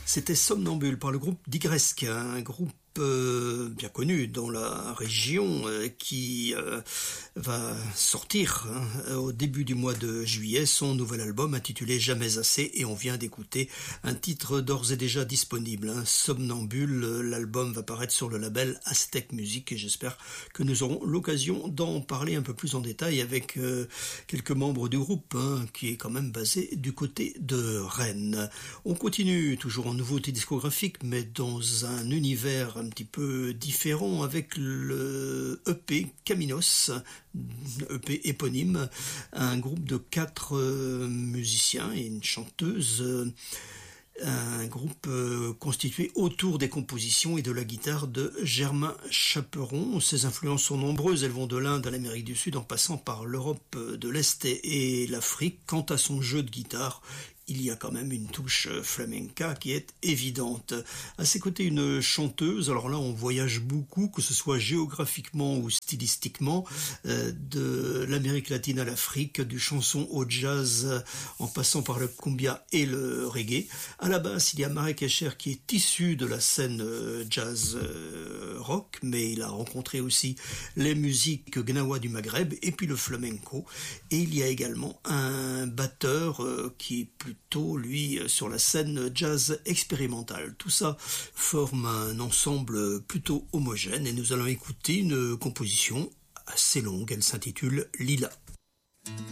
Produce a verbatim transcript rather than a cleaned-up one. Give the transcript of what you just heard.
C'était Somnambule par le groupe Digresque, un groupe euh, bien connu dans la région euh, qui euh, va sortir hein, au début du mois de juillet son nouvel album intitulé Jamais assez, et on vient d'écouter un titre d'ores et déjà disponible, hein, Somnambule. L'album va paraître sur le label Aztec Music et j'espère que nous aurons l'occasion d'en parler un peu plus en détail avec euh, quelques membres du groupe hein, qui est quand même basé du côté de Rennes. On continue toujours en nouveauté discographique mais dans un univers un petit peu différent avec le E P Caminos, E P éponyme, un groupe de quatre euh, musiciens et une chanteuse, euh, un groupe euh, constitué autour des compositions et de la guitare de Germain Chaperon. Ses influences sont nombreuses, elles vont de l'Inde à l'Amérique du Sud en passant par l'Europe de l'Est et, et l'Afrique. Quant à son jeu de guitare, il y a quand même une touche flamenca qui est évidente. À ses côtés, une chanteuse, alors là on voyage beaucoup, que ce soit géographiquement ou stylistiquement, euh, de l'Amérique latine à l'Afrique, du chanson au jazz en passant par le cumbia et le reggae. À la basse, il y a Marek Escher qui est issu de la scène jazz rock, mais il a rencontré aussi les musiques gnawa du Maghreb et puis le flamenco. Et il y a également un batteur euh, qui est plutôt Plutôt, lui, sur la scène jazz expérimentale. Tout ça forme un ensemble plutôt homogène et nous allons écouter une composition assez longue. Elle s'intitule Lila.